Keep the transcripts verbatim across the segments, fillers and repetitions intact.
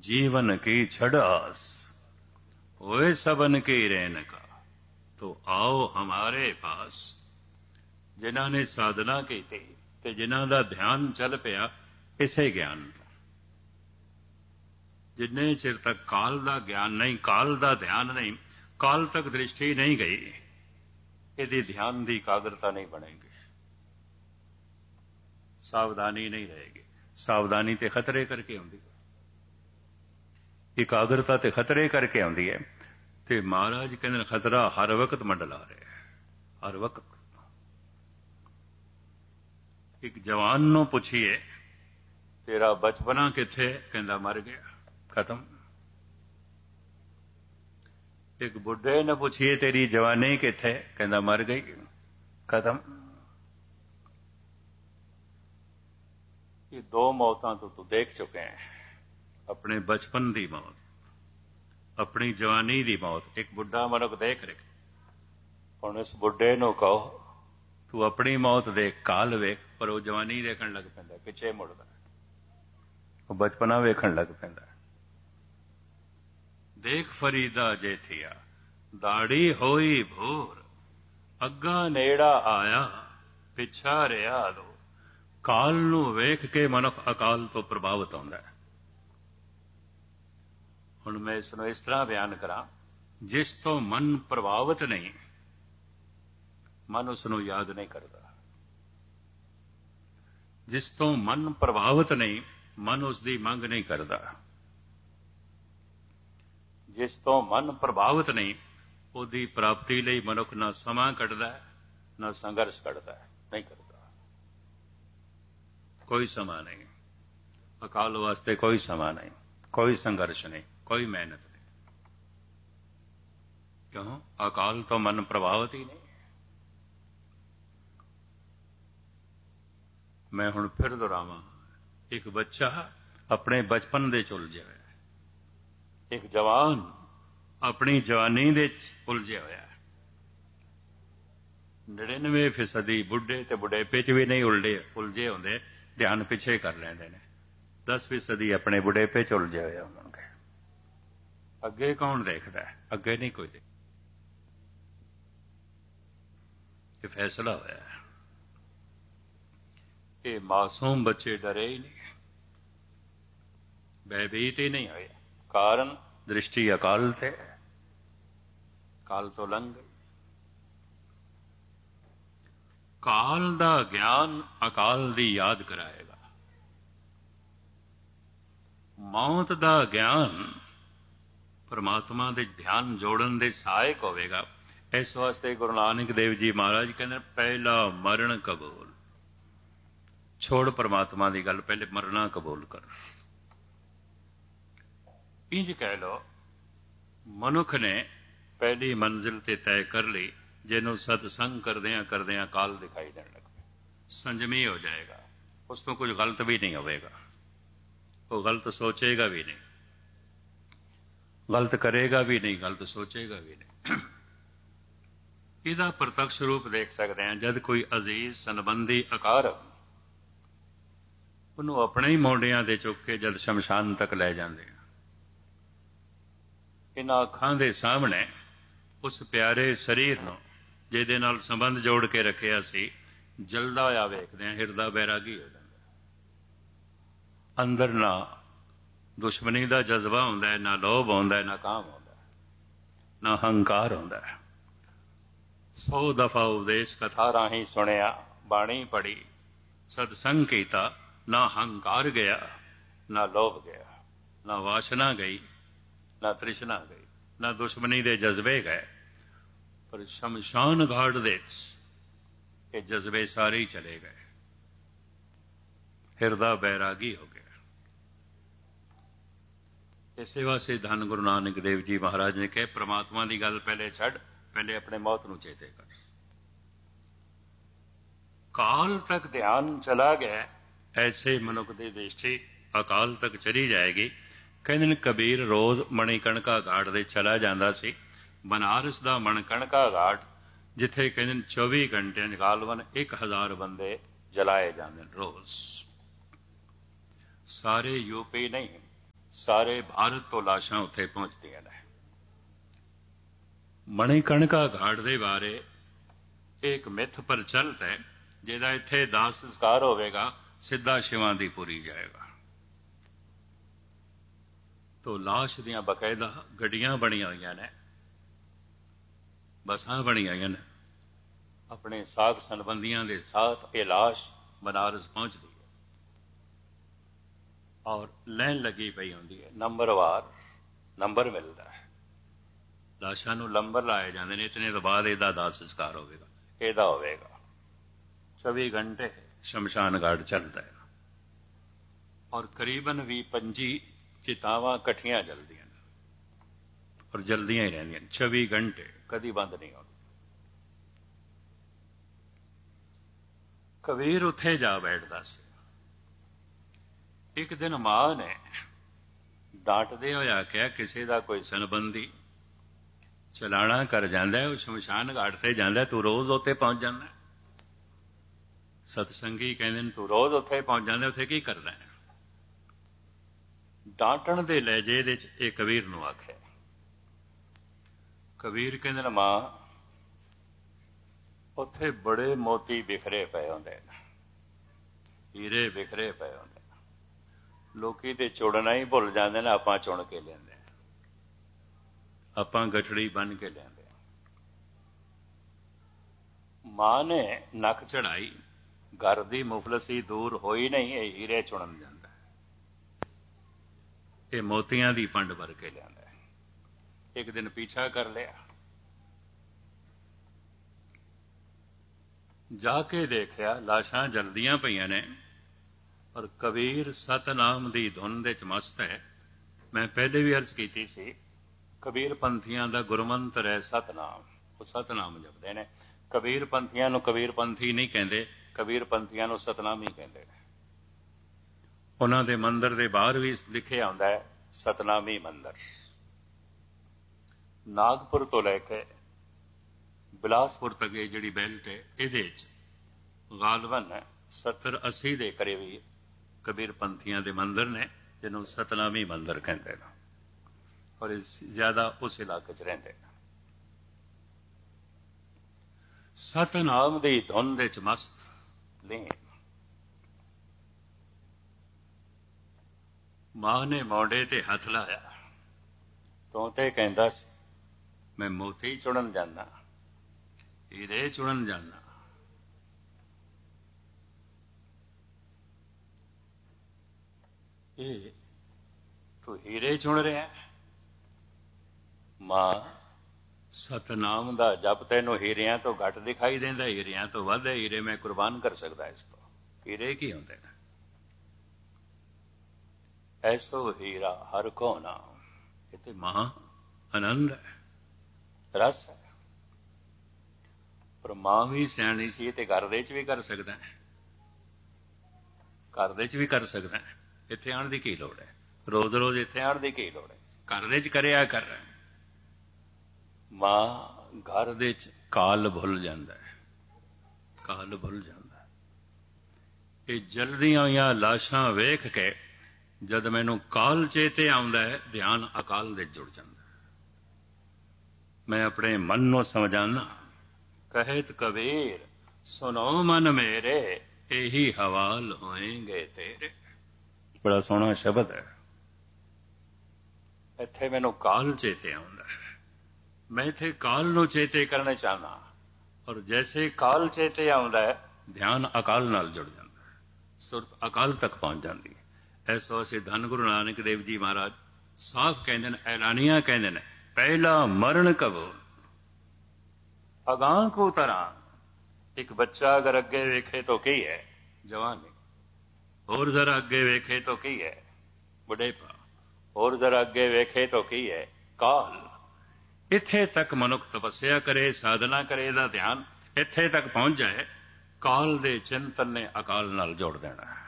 जीवन की छड़ आस होए सबन की रैन का तो आओ हमारे पास। जिन्हां ने साधना की ते जिन्हां दा ध्यान चल पिया इसे ज्ञान दा, जिन्ने चिर तक काल दा ज्ञान नहीं, काल दा ध्यान नहीं, काल तक दृष्टि नहीं गई, यदि ध्यान दी एकाग्रता नहीं बनेगी, सावधानी नहीं रहेगी। सावधानी ते खतरे करके आउंदी है, एकाग्रता ते खतरे करके आउंदी है। ते महाराज कहंदे खतरा हर वक्त मंडला रहा है, हर वक्त। एक जवान नूं पुछिए तेरा बचपना किथे, कहंदा मर गया, खत्म। एक बुढ़े ने पूछिए तेरी जवानी किथे, कहंदा मर गई, खत्म। ये दो मौतां तो तू देख चुके हैं, अपने बचपन की मौत, अपनी जवानी की मौत। एक बुढ़ा मनुख देख रहे, हुण इस बुढ़े नूं कहो तू अपनी मौत देख, काल वेख, पर वो जवानी देखण लग पैंदा, पिछे मुड़दा, वो बचपना वेखण लग पैंदा। देख फरीदा जे थिया दाड़ी होई भोर, अग्गा नेड़ा आया पिछा रिया दो। काल नूं वेख के मनुख अकाल तो प्रभावित होंदा है। हुण मैं इसनूं इस तरह बयान करां, जिस तो मन प्रभावित नहीं, मन उसनूं याद नहीं करता। जिस तो मन प्रभावित नहीं, मन उसकी मंग नहीं करता। जिस तो मन प्रभावित नहीं, उसकी प्राप्ति लई मनुख ना समा कढदा है, ना संघर्ष करता है, नहीं करता। कोई समा नहीं, अकाल वास्ते कोई समा नहीं, कोई संघर्ष नहीं, कोई मेहनत नहीं। क्यों? अकाल तो मन प्रभावित ही नहीं। मैं हुण फिर दोहरावां, एक बच्चा अपने बचपन दे च उलझिया होया, एक जवान अपनी जवानी दे च उलझिया होया। नड़िनवे फीसदी बुढ़े ते बुढ़ेपे च भी नहीं उलझे उलझे होंदे, ध्यान पिछे कर लैंदे ने। दस फीसदी अपने बुढ़ेपे च उलझे होया होणगे। अगे कौन देखदा है? अगे नहीं कोई देखदा। ये फैसला होया है। ये मासूम बच्चे डरे ही नहीं, भयभीत ही नहीं हुए। कारण दृष्टि अकाल थे, काल तो लंघ गई। काल दा ज्ञान अकाल दी याद कराएगा, मौत दा ज्ञान परमात्मा दे ध्यान जोड़न दे सहायक होवेगा। इस वास्ते गुरु नानक देव जी महाराज कहते पहला मरण कबूल, छोड़ परमात्मा की गल, पहले मरना कबूल कर। इंज कह लो, मनुख ने पहली मंजिल ते तय कर ली, जिन्हों सत्संग करदियां करदियां काल दिखाई देने लग पे, संजमी हो जाएगा, उस तो कुछ गलत भी नहीं होगा, वो गलत सोचेगा भी नहीं, गलत करेगा भी नहीं, गलत सोचेगा भी नहीं। इसका प्रत्यक्ष रूप देख सकते हैं, जब कोई अजीज संबंधी अकारक ਉਹਨੂੰ ਆਪਣੇ ਹੀ ਮੋਢਿਆਂ ਤੇ ਚੁੱਕ ਕੇ ਜਦ ਸ਼ਮਸ਼ਾਨ ਤੱਕ ਲੈ ਜਾਂਦੇ ਆ, ਇਹਨਾਂ ਅੱਖਾਂ ਦੇ ਸਾਹਮਣੇ ਉਸ ਪਿਆਰੇ ਸਰੀਰ ਨੂੰ ਜਿਹਦੇ ਨਾਲ ਸੰਬੰਧ ਜੋੜ ਕੇ ਰੱਖਿਆ ਸੀ ਜਲਦਾ ਹੋਇਆ ਵੇਖਦੇ ਆ, ਹਿਰਦਾ ਬੈਰਾਗੀ ਹੋ ਜਾਂਦਾ। ਅੰਦਰ ਨਾ ਦੁਸ਼ਮਣੀ ਦਾ ਜਜ਼ਬਾ ਹੁੰਦਾ ਹੈ, ਨਾ ਲੋਭ ਹੁੰਦਾ ਹੈ, ਨਾ ਕਾਮ ਹੁੰਦਾ ਹੈ, ਨਾ ਹੰਕਾਰ ਹੁੰਦਾ ਹੈ। ਸੌ ਦਫਾ ਉਪਦੇਸ਼ ਕਥਾ ਰਾਹੀਂ ਸੁਣਿਆ, ਬਾਣੀ ਪੜ੍ਹੀ, सत्संग किया, ना हंकार गया, ना लोभ गया, ना वासना गई, ना तृष्णा गई, ना दुश्मनी दे जज्बे गए, पर शमशान घाट दे ये जज्बे सारे ही चले गए, हिरदा बैरागी हो गया। इस वास्ते धन गुरु नानक देव जी महाराज ने कहे परमात्मा की गल पहले छड़, पहले अपने मौत नूं चेते कर। काल तक ध्यान चला गया, ऐसे मनुख की दृष्टि अकाल तक चली जाएगी। कहते कबीर रोज मणिकणका घाट दे चला जाता सी, बनारस का मणिकणका घाट जिथे कहते चौबी घंटे गालवन एक हजार बंदे जलाए जाते रोज। सारे यूपी नहीं, ਸਾਰੇ ਭਾਰਤ ਤੋਂ ਲਾਸ਼ਾਂ ਉੱਥੇ ਪਹੁੰਚਦੀਆਂ ਨੇ। ਮਣੀਕਰਣਿਕਾ ਘਾਟ ਦੇ ਬਾਰੇ ਇੱਕ ਮਿੱਥ ਪ੍ਰਚਲਿਤ ਹੈ, ਜਿਹਦਾ ਇੱਥੇ ਦਾਹ ਸੰਸਕਾਰ ਹੋਵੇਗਾ, ਸਿੱਧਾ ਸ਼ਿਵਾਂ ਦੀ ਪੁਰੀ ਜਾਏਗਾ। ਤੋ ਲਾਸ਼ ਦੀਆਂ ਬਕਾਇਦਾ ਗੱਡੀਆਂ ਬਣੀਆਂ ਹੋਈਆਂ ਨੇ, ਬੱਸਾਂ ਬਣੀਆਂ ਹੋਈਆਂ ਨੇ, ਆਪਣੇ ਸਾਕ ਸੰਬੰਧੀਆਂ ਦੇ ਸਾਥ ਇਹ ਲਾਸ਼ ਬਨਾਰਸ ਪਹੁੰਚਦੀ ਹੈ ਔਰ ਲਾਈਨ ਲੱਗੀ ਪਈ ਹੁੰਦੀ ਹੈ, ਨੰਬਰਵਾਰ ਨੰਬਰ ਮਿਲਦਾ ਹੈ, ਲਾਸ਼ਾਂ ਨੂੰ ਨੰਬਰ ਲਾਏ ਜਾਂਦੇ ਨੇ, ਇਤਨੇ ਤੋਂ ਬਾਅਦ ਇਹਦਾ ਦਾਹ ਸੰਸਕਾਰ ਹੋਵੇਗਾ, ਇਹਦਾ ਹੋਵੇਗਾ। ਚੌਵੀ ਘੰਟੇ ਸ਼ਮਸ਼ਾਨ ਘਾਟ ਚੱਲਦਾ ਹੈ ਔਰ ਕਰੀਬਨ ਵੀਹ ਪੰਜੀ ਚਿਤਾਵਾਂ ਇਕੱਠੀਆਂ ਜਲਦੀਆਂ ਨੇ ਔਰ ਜਲਦੀਆਂ ਹੀ ਰਹਿੰਦੀਆਂ ਨੇ, ਚੌਵੀ ਘੰਟੇ ਕਦੀ ਬੰਦ ਨਹੀਂ ਹੁੰਦੀ। ਕਬੀਰ ਉੱਥੇ ਜਾ ਬੈਠਦਾ ਸੀ। ਇੱਕ ਦਿਨ ਮਾਂ ਨੇ ਡਾਂਟਦੇ ਹੋਏ ਆਖਿਆ, ਕਿਸੇ ਦਾ ਕੋਈ ਸੰਬੰਧੀ ਚਲਾਣਾ ਕਰ ਜਾਂਦਾ, ਉਹ ਸ਼ਮਸ਼ਾਨ ਘਾਟ ਤੇ ਜਾਂਦਾ, ਤੂੰ ਰੋਜ਼ ਉੱਥੇ ਪਹੁੰਚ ਜਾਂਦਾ। ਸਤਸੰਗੀ ਕਹਿੰਦੇ ਨੇ, ਤੂੰ ਰੋਜ਼ ਉੱਥੇ ਪਹੁੰਚ ਜਾਂਦਾ, ਉੱਥੇ ਕੀ ਕਰਦਾ ਹੈ? ਡਾਂਟਣ ਦੇ ਲਹਿਜੇ ਦੇ ਚ ਇਹ ਕਬੀਰ ਨੂੰ ਆਖਿਆ। ਕਬੀਰ ਕਹਿੰਦੇ ਨੇ, ਮਾਂ ਉੱਥੇ ਬੜੇ ਮੋਤੀ ਬਿਖਰੇ ਪਏ ਹੁੰਦੇ ਨੇ, ਹੀਰੇ ਬਿਖਰੇ ਪਏ ਹੁੰਦੇ ਨੇ, ਲੋਕੀ ਤੇ ਚੁਣਨਾ ਹੀ ਭੁੱਲ ਜਾਂਦੇ ਨੇ, ਆਪਾਂ ਚੁਣ ਕੇ ਲੈਂਦੇ, ਆਪਾਂ ਗਠੜੀ ਬੰਨ ਕੇ ਲੈਂਦੇ। ਮਾਂ ਨੇ ਨੱਕ ਚੜਾਈ, ਘਰ ਦੀ ਮੁਫਲਸੀ ਦੂਰ ਹੋਈ ਨਹੀਂ, ਇਹ ਹੀਰੇ ਚੁਣਨ ਜਾਂਦਾ, ਇਹ ਮੋਤੀਆਂ ਦੀ ਪੰਡ ਭਰ ਕੇ ਲਿਆਂਦਾ। ਇੱਕ ਦਿਨ ਪਿੱਛਾ ਕਰ ਲਿਆ, ਜਾ ਕੇ ਦੇਖਿਆ ਲਾਸ਼ਾਂ ਜਲਦੀਆਂ ਪਈਆਂ ਨੇ ਔਰ ਕਬੀਰ ਸਤਨਾਮ ਦੀ ਧੁਨ ਦੇ ਚ ਮਸਤ ਹੈ। ਮੈਂ ਪਹਿਲੇ ਵੀ ਅਰਜ਼ ਕੀਤੀ ਸੀ, ਕਬੀਰ ਪੰਥੀਆਂ ਦਾ ਗੁਰਮੰਤਰ ਹੈ ਸਤਨਾਮ, ਉਹ ਸਤਨਾਮ ਜਪਦੇ ਨੇ। ਕਬੀਰ ਪੰਥੀਆਂ ਨੂੰ ਕਬੀਰ ਪੰਥੀ ਨਹੀਂ ਕਹਿੰਦੇ, ਕਬੀਰ ਪੰਥੀਆਂ ਨੂੰ ਸਤਨਾਮ ਹੀ ਕਹਿੰਦੇ ਨੇ। ਉਹਨਾਂ ਦੇ ਮੰਦਰ ਦੇ ਬਾਹਰ ਵੀ ਲਿਖਿਆ ਹੁੰਦਾ ਹੈ ਸਤਨਾਮੀ ਮੰਦਰ। ਨਾਗਪੁਰ ਤੋਂ ਲੈ ਕੇ ਬਿਲਾਸਪੁਰ ਤੱਕ ਇਹ ਜਿਹੜੀ ਬੈਲਟ ਹੈ, ਇਹਦੇ ਚ ਗਾਲਬਨ ਸੱਤਰ ਅੱਸੀ ਦੇ ਕਰੀਬ ਕਬੀਰ ਪੰਥੀਆਂ ਦੇ ਮੰਦਰ ਨੇ, ਜਿਹਨੂੰ ਸਤਨਾਮੀ ਮੰਦਰ ਕਹਿੰਦੇ ਨੇ ਔਰ ਇਹ ਜ਼ਿਆਦਾ ਉਸ ਇਲਾਕੇ ਚ ਰਹਿੰਦੇ ਨੇ। ਸਤਨਾਮ ਦੀ ਧੁਨ ਦੇ ਚ ਮਸਤ ਲੀਨ। ਮਾਂ ਨੇ ਮੋਢੇ ਤੇ ਹੱਥ ਲਾਇਆ, ਤੋਤੇ ਕਹਿੰਦਾ ਸੀ, ਮੈਂ ਮੋਤੀ ਚੁਣਨ ਜਾਂਦਾ, ਹੀਰੇ ਚੁਣਨ ਜਾਂਦਾ। ਇਹ ਤੂੰ ਹੀਰੇ ਚੁਣ ਰਿਹਾ? ਮਾਂ, ਸਤਨਾਮ ਦਾ ਜਪ ਤੈਨੂੰ ਹੀਰਿਆਂ ਤੋਂ ਘੱਟ ਦਿਖਾਈ ਦਿੰਦਾ, ਹੀਰਿਆਂ ਤੋਂ ਵੱਧ ਹੈ, ਹੀਰੇ ਮੈਂ ਕੁਰਬਾਨ ਕਰ ਸਕਦਾ ਇਸ ਤੋਂ। ਹੀਰੇ ਕੀ ਹੁੰਦੇ ਨੇ? ਐਸੋ ਹੀਰਾ ਹਰ ਕੋ ਨਾਮ, ਇਹ ਤੇ ਮਹਾ ਆਨੰਦ ਹੈ, ਰਸ ਹੈ। ਪਰ ਮਾਂ ਵੀ ਸਿਆਣੀ ਸੀ, ਤੇ ਘਰ ਦੇ ਚ ਵੀ ਕਰ ਸਕਦਾ ਹੈ, ਘਰ ਦੇ ਚ ਵੀ ਕਰ ਸਕਦਾ ਹੈ। ਇੱਥੇ ਆਉਣ ਦੀ ਕੀ ਲੋੜ ਹੈ? ਰੋਜ਼ ਰੋਜ਼ ਇੱਥੇ ਆਉਣ ਦੀ ਕੀ ਲੋੜ ਹੈ? ਘਰ ਦੇ ਚ ਕਰਿਆ ਕਰ। ਮਾਂ ਘਰ ਦੇ ਚ ਕਾਲ ਭੁੱਲ ਜਾਂਦਾ ਹੈ, ਕਾਲ ਭੁੱਲ ਜਾਂਦਾ। ਇਹ ਜਲਦੀਆਂ ਹੋਈਆਂ ਲਾਸ਼ਾਂ ਵੇਖ ਕੇ ਜਦ ਮੈਨੂੰ ਕਾਲ ਚੇਤੇ ਆਉਂਦਾ ਹੈ, ਧਿਆਨ ਅਕਾਲ ਦੇ ਜੁੜ ਜਾਂਦਾ। ਮੈਂ ਆਪਣੇ ਮਨ ਨੂੰ ਸਮਝਾਨਾ, ਕਹਿਤ ਕਬੀਰ ਸੁਨੋ ਮਨ ਮੇਰੇ, ਇਹੀ ਹਵਾਲ ਹੋਏਂਗੇ ਤੇਰੇ। ਬੜਾ ਸੋਹਣਾ ਸ਼ਬਦ ਹੈ। ਇੱਥੇ ਮੈਨੂੰ ਕਾਲ ਚੇਤੇ ਆਉਂਦਾ ਹੈ, ਮੈਂ ਇੱਥੇ ਕਾਲ ਨੂੰ ਚੇਤੇ ਕਰਨਾ ਚਾਹਨਾ, ਔਰ ਜੈਸੇ ਕਾਲ ਚੇਤੇ ਆਉਂਦਾ ਹੈ, ਧਿਆਨ ਅਕਾਲ ਨਾਲ ਜੁੜ ਜਾਂਦਾ ਹੈ, ਸੁਰਤ ਅਕਾਲ ਤੱਕ ਪਹੁੰਚ ਜਾਂਦੀ ਹੈ। ਐਸੋ ਅਸੀਂ ਧੰਨ ਗੁਰੂ ਨਾਨਕ ਦੇਵ ਜੀ ਮਹਾਰਾਜ ਸਾਫ਼ ਕਹਿੰਦੇ ਨੇ, ਐਲਾਨੀਆਂ ਕਹਿੰਦੇ ਨੇ, ਪਹਿਲਾ ਮਰਨ ਕਬੋ ਅਗਾਂਹ ਕੋ ਤਰ੍ਹਾਂ। ਇੱਕ ਬੱਚਾ ਅਗਰ ਅੱਗੇ ਵੇਖੇ ਤਾਂ ਕੀ ਹੈ? ਜਵਾਨੀ। ਹੋਰ ਜ਼ਰਾ ਅੱਗੇ ਵੇਖੇ ਤਾਂ ਕੀ ਹੈ? ਬੁਢੇਪਾ। ਹੋਰ ਜ਼ਰਾ ਅੱਗੇ ਵੇਖੇ ਤਾਂ ਕੀ ਹੈ? ਕਾਲ। ਇੱਥੇ ਤੱਕ ਮਨੁੱਖ ਤਪੱਸਿਆ ਕਰੇ, ਸਾਧਨਾ ਕਰੇ, ਇਹਦਾ ਧਿਆਨ ਇੱਥੇ ਤੱਕ ਪਹੁੰਚ ਜਾਏ, ਕਾਲ ਦੇ ਚਿੰਤਨ ਨੇ ਅਕਾਲ ਨਾਲ ਜੋੜ ਦੇਣਾ ਹੈ।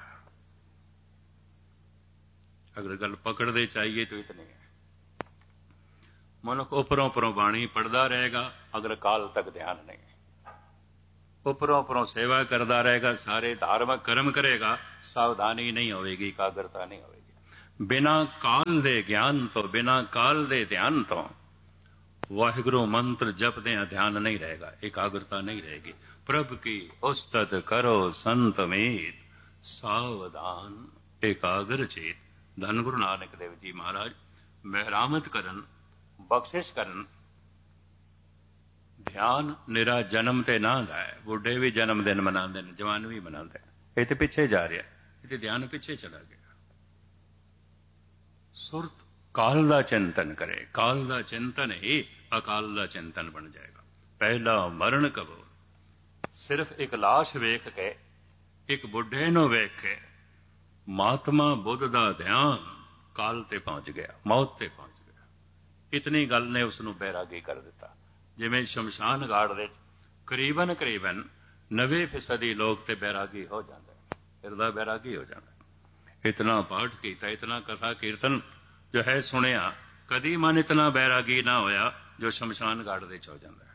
ਅਗਰ ਗੱਲ ਪਕੜਦੇ ਚਾਹੀਏ ਤਾਂ ਇਤਨੀ ਹੈ। ਮਨੁੱਖ ਉੱਪਰੋਂ ਉੱਪਰੋਂ ਬਾਣੀ ਪੜ੍ਹਦਾ ਰਹੇਗਾ, ਅਗਰ ਕਾਲ ਤੱਕ ਧਿਆਨ ਨਹੀਂ। ਉੱਪਰੋਂ ਉੱਪਰੋਂ ਸੇਵਾ ਕਰਦਾ ਰਹੇਗਾ, ਸਾਰੇ ਧਾਰਮਿਕ ਕਰਮ ਕਰੇਗਾ, ਸਾਵਧਾਨੀ ਨਹੀਂ ਹੋਵੇਗੀ, ਇਕਾਗਰਤਾ ਨਹੀਂ ਹੋਵੇਗੀ। ਬਿਨਾ ਕਾਲ ਦੇ ਗਿਆਨ ਤੋਂ, ਬਿਨਾ ਕਾਲ ਦੇ ਧਿਆਨ ਤੋਂ ਵਾਹਿਗੁਰੂ ਮੰਤਰ ਜਪਦਿਆਂ ਧਿਆਨ ਨਹੀਂ ਰਹੇਗਾ, ਇਕਾਗਰਤਾ ਨਹੀਂ ਰਹੇਗੀ। ਪ੍ਰਭ ਕੀ ਉਸਤਤ ਕਰੋ ਸੰਤ ਮੀਤ, ਸਾਵਧਾਨ ਇਕਾਗਰ ਚੇਤ। ਧੰਨ ਗੁਰੂ ਨਾਨਕ ਦੇਵ ਜੀ ਮਹਾਰਾਜ ਮਿਹਰਾਮਤ ਕਰਨ, ਬਖਸ਼ਿਸ਼ ਕਰਨ। ਧਿਆਨ ਨਿਰਾ ਜਨਮ ਤੇ ਨਾਂ ਦਾ ਹੈ। ਬੁੱਢੇ ਵੀ ਜਨਮ ਦਿਨ ਮਨਾਉਂਦੇ ਨੇ, ਜਵਾਨ ਵੀ ਮਨਾਉਂਦੇ ਨੇ। ਇਹ ਤੇ ਪਿੱਛੇ ਜਾ ਰਿਹਾ, ਇਹ ਤੇ ਧਿਆਨ ਪਿੱਛੇ ਚਲਾ ਗਿਆ। ਸੁਰਤ ਕਾਲ ਦਾ ਚਿੰਤਨ ਕਰੇ, ਕਾਲ ਦਾ ਚਿੰਤਨ ਹੀ ਅਕਾਲ ਦਾ ਚਿੰਤਨ ਬਣ ਜਾਏਗਾ। ਪਹਿਲਾ ਮਰਨ ਕਬੋ, ਸਿਰਫ ਇੱਕ ਲਾਸ਼ ਵੇਖ ਕੇ, ਇੱਕ ਬੁੱਢੇ ਨੂੰ ਵੇਖ ਕੇ ਮਹਾਤਮਾ ਬੁੱਧ ਦਾ ਧਿਆਨ ਕਾਲ ਤੇ ਪਹੁੰਚ ਗਿਆ, ਮੌਤ ਤੇ ਪਹੁੰਚ ਗਿਆ। ਇਤਨੀ ਗੱਲ ਨੇ ਉਸ ਨੂੰ ਬੈਰਾਗੀ ਕਰ ਦਿੱਤਾ। ਜਿਵੇਂ ਸ਼ਮਸ਼ਾਨ ਘਾਟ ਦੇ ਕਰੀਬਨ ਕਰੀਬਨ ਨਵੇਂ ਫੀਸਦੀ ਲੋਕ ਤੇ ਬੈਰਾਗੀ ਹੋ ਜਾਂਦਾ, ਹਿਰਦਾ ਬੈਰਾਗੀ ਹੋ ਜਾਂਦਾ। ਇਤਨਾ ਪਾਠ ਕੀਤਾ, ਇਤਨਾ ਕਥਾ ਕੀਰਤਨ ਜੋ ਹੈ ਸੁਣਿਆ, ਕਦੀ ਮਨ ਇਤਨਾ ਬੈਰਾਗੀ ਨਾ ਹੋਇਆ ਜੋ ਸ਼ਮਸ਼ਾਨ ਘਾਟ ਦੇ ਚ ਹੋ ਜਾਂਦਾ ਹੈ।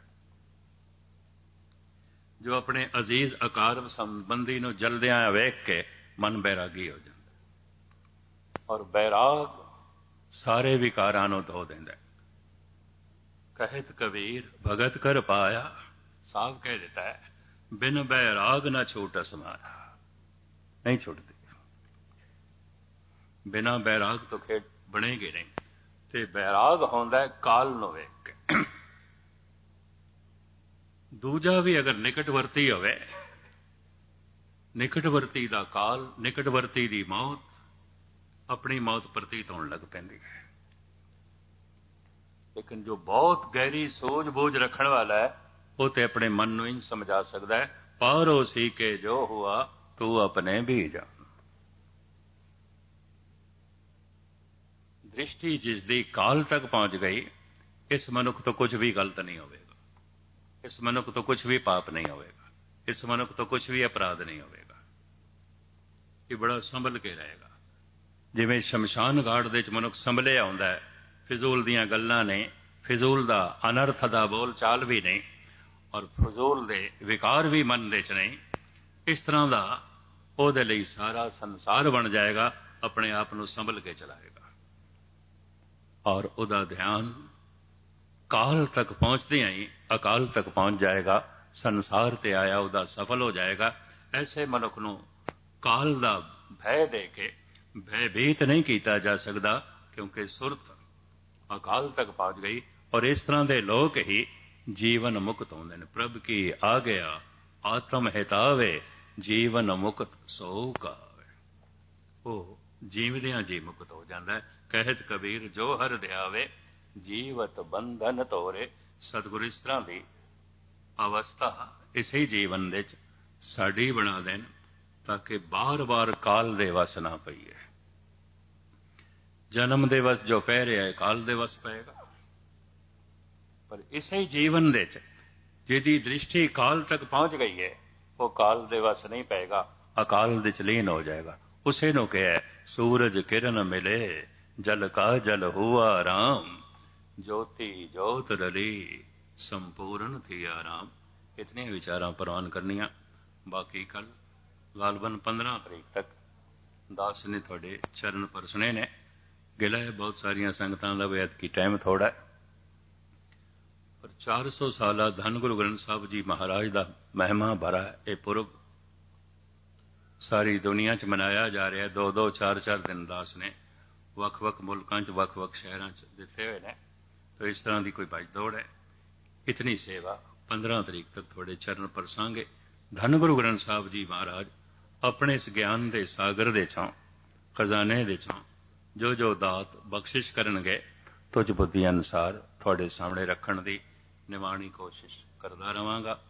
ਜੋ ਆਪਣੇ ਅਜ਼ੀਜ਼ ਅਕਾਰਬ ਸੰਬੰਧੀ ਨੂੰ ਜਲਦਿਆਂ ਵੇਖ ਕੇ ਮਨ ਬੈਰਾਗੀ ਹੋ ਜਾਂਦਾ, ਔਰ ਬੈਰਾਗ ਸਾਰੇ ਵਿਕਾਰਾਂ ਨੂੰ ਧੋ ਦਿੰਦਾ। ਕਹਿਤ ਕਬੀਰ ਭਗਤ ਕਰ ਪਾਇਆ, ਸਾਫ ਕਹਿ ਦਿੱਤਾ ਹੈ, ਬਿਨ ਬੈਰਾਗ ਨਾ ਛੂਟ ਸਮਾਇਆ। ਨਹੀਂ ਛੁੱਟਦੀ, ਬਿਨਾ ਬੈਰਾਗ ਤੋਂ ਖੇਡ ਬਣੇਗੀ ਨਹੀਂ। ਤੇ ਬੈਰਾਗ ਹੁੰਦਾ ਕਾਲ ਨੂੰ ਵੇਖ ਕੇ। ਦੂਜਾ ਵੀ ਅਗਰ ਨਿਕਟਵਰਤੀ ਹੋਵੇ, ਨਿਕਟਵਰਤੀ ਦਾ ਕਾਲ, ਨਿਕਟਵਰਤੀ ਦੀ ਮੌਤ ਆਪਣੀ ਮੌਤ ਪ੍ਰਤੀਤ ਹੋਣ ਲੱਗ ਪੈਂਦੀ ਹੈ। ਲੇਕਿਨ ਜੋ ਬਹੁਤ ਗਹਿਰੀ ਸੋਝ ਬੋਝ ਰੱਖਣ ਵਾਲਾ ਹੈ, ਉਹ ਤੇ ਆਪਣੇ ਮਨ ਨੂੰ ਇੰਝ ਸਮਝਾ ਸਕਦਾ ਹੈ, ਪਾਰੋ ਸੀ ਕੇ ਜੋ ਹੁਆ ਤੂੰ ਆਪਣੇ ਵੀ ਜਾਣ। ਦ੍ਰਿਸ਼ਟੀ ਜਿਸ ਦੀ ਕਾਲ ਤੱਕ ਪਹੁੰਚ ਗਈ, ਇਸ ਮਨੁੱਖ ਤੋਂ ਕੁਝ ਵੀ ਗਲਤ ਨਹੀਂ ਹੋਵੇਗਾ, ਇਸ ਮਨੁੱਖ ਤੋਂ ਕੁਝ ਵੀ ਪਾਪ ਨਹੀਂ ਹੋਵੇਗਾ, ਇਸ ਮਨੁੱਖ ਤੋਂ ਕੁਝ ਵੀ ਅਪਰਾਧ ਨਹੀਂ ਹੋਵੇਗਾ। ਇਹ ਬੜਾ ਸੰਭਲ ਕੇ ਰਹੇਗਾ। ਜਿਵੇਂ ਸ਼ਮਸ਼ਾਨ ਘਾਟ ਦੇ ਵਿੱਚ ਮਨੁੱਖ ਸੰਭਲਿਆ ਹੁੰਦਾ ਹੈ, ਫਿਜ਼ੂਲ ਦੀਆਂ ਗੱਲਾਂ ਨੇ, ਫਿਜ਼ੂਲ ਦਾ ਅਨਰਥ ਦਾ ਬੋਲ ਚਾਲ ਵੀ ਨਹੀਂ, ਔਰ ਫਿਜ਼ੂਲ ਦੇ ਵਿਕਾਰ ਵੀ ਮਨ ਦੇ ਚ ਨਹੀਂ। ਇਸ ਤਰ੍ਹਾਂ ਦਾ ਉਹਦੇ ਲਈ ਸਾਰਾ ਸੰਸਾਰ ਬਣ ਜਾਏਗਾ, ਆਪਣੇ ਆਪ ਨੂੰ ਸੰਭਲ ਕੇ ਚਲਾਏਗਾ। ਔਰ ਉਹਦਾ ਧਿਆਨ ਕਾਲ ਤੱਕ ਪਹੁੰਚਦਿਆਂ ਹੀ ਅਕਾਲ ਤੱਕ ਪਹੁੰਚ ਜਾਏਗਾ। ਸੰਸਾਰ ਤੇ ਆਇਆ ਉਹਦਾ ਸਫਲ ਹੋ ਜਾਏਗਾ। ਐਸੇ ਮਨੁੱਖ ਨੂੰ ਕਾਲ ਦਾ ਭੈ ਦੇ ਕੇ ਭੈਭੀਤ ਨਹੀਂ ਕੀਤਾ ਜਾ ਸਕਦਾ, ਕਿਉਂਕਿ ਸੁਰਤ ਅਕਾਲ ਤੱਕ ਪਹੁੰਚ ਗਈ। ਔਰ ਇਸ ਤਰ੍ਹਾਂ ਦੇ ਲੋਕ ਹੀ ਜੀਵਨ ਮੁਕਤ ਹੁੰਦੇ ਨੇ। ਪ੍ਰਭ ਕੀ ਆ ਗਿਆ ਆਤਮ ਹਿਤਾਵੇ, ਜੀਵਨ ਮੁਕਤ ਸੋ ਕਾਵੇ। ਉਹ ਜੀਵਦਿਆਂ ਜੀ ਮੁਕਤ ਹੋ ਜਾਂਦਾ ਹੈ। ਕਹਿਤ ਕਬੀਰ ਜੋ ਹਰ ਧਿਆਵੇ, ਜੀਵਤ ਬੰਧਨ ਤੋਰੇ। ਸਤਿਗੁਰੂ ਇਸ ਤਰ੍ਹਾਂ ਦੀ ਅਵਸਥਾ ਇਸੇ ਜੀਵਨ ਦੇ ਚ ਸਾਡੀ ਬਣਾ ਦੇਣ, ਤਾਂ ਕਿ ਬਾਰ-ਬਾਰ ਕਾਲ ਦੇ ਵਸ ਨਾ ਪਈਏ। ਜਨਮ ਦੇ ਵਸ ਜੋ ਪੈ ਰਿਹਾ ਹੈ, ਕਾਲ ਦੇ ਵਸ ਪਏਗਾ। ਪਰ ਇਸੇ ਜੀਵਨ ਦੇ ਚ ਜਿਹਦੀ ਦ੍ਰਿਸ਼ਟੀ ਕਾਲ ਤੱਕ ਪਹੁੰਚ ਗਈ ਹੈ, ਉਹ ਕਾਲ ਦੇ ਵਸ ਨਹੀਂ ਪਏਗਾ, ਅਕਾਲ ਦੇ ਚ ਲੀਨ ਹੋ ਜਾਏਗਾ। ਉਸੇ ਨੂੰ ਕਿਹਾ ਸੂਰਜ ਕਿਰਨ ਮਿਲੇ, ਜਲ ਕਾ ਜਲ ਹੁਆ ਰਾਮ, ਜੋਤੀ ਜੋਤ ਰਲੀ, ਸੰਪੂਰਨ ਥੀ ਆਰਾਮ। ਇਤਨੀਆਂ ਵਿਚਾਰਾਂ ਪ੍ਰਵਾਨ ਕਰਨੀਆਂ। ਬਾਕੀ ਕੱਲ ਗਾਲਬਨ ਪੰਦਰਾਂ ਤਰੀਕ ਤੱਕ ਦਾਸ ਨੇ ਤੁਹਾਡੇ ਚਰਨ ਪਰਸਣੇ ਨੇ। ਗਿਲਾ ਹੈ ਬਹੁਤ ਸਾਰੀਆਂ ਸੰਗਤਾਂ ਦਾ ਵੀ ਐਤਕੀ ਟਾਈਮ ਥੋੜਾ ਹੈ, ਪਰ ਚਾਰ ਸੌ ਸਾਲਾ ਧੰਨ ਗੁਰੂ ਗ੍ਰੰਥ ਸਾਹਿਬ ਜੀ ਮਹਾਰਾਜ ਦਾ ਮਹਿਮਾ ਭਰਾ ਇਹ ਪੁਰਬ ਸਾਰੀ ਦੁਨੀਆ 'ਚ ਮਨਾਇਆ ਜਾ ਰਿਹਾ। ਦੋ ਦੋ ਚਾਰ ਚਾਰ ਦਿਨ ਦਾਸ ਨੇ ਵੱਖ-ਵੱਖ ਮੁਲਕਾਂ 'ਚ ਵੱਖ-ਵੱਖ ਸ਼ਹਿਰਾਂ 'ਚ ਦਿੱਤੇ ਹੋਏ ਨੇ। ਤਾਂ ਇਸ ਤਰ੍ਹਾਂ ਦੀ ਕੋਈ ਭੱਜ ਦੌੜ ਹੈ। ਇਤਨੀ ਸੇਵਾ ਪੰਦਰਾਂ ਤਰੀਕ ਤੱਕ ਤੁਹਾਡੇ ਚਰਨ ਪਰਸਾਂਗੇ। ਧੰਨ ਗੁਰੂ ਗ੍ਰੰਥ ਸਾਹਿਬ ਜੀ ਮਹਾਰਾਜ ਆਪਣੇ ਇਸ ਗਿਆਨ ਦੇ ਸਾਗਰ ਦੇ ਚੋਂ, ਖਜ਼ਾਨੇ ਦੇ ਚੋਂ ਜੋ ਜੋ ਦਾਤ ਬਖਸ਼ਿਸ਼ ਕਰਨਗੇ, ਤੁਝ ਬੁੱਧੀ ਅਨੁਸਾਰ ਤੁਹਾਡੇ ਸਾਹਮਣੇ ਰੱਖਣ ਦੀ ਨਿਮਾਣੀ ਕੋਸ਼ਿਸ਼ ਕਰਦਾ ਰਹਾਂਗਾ।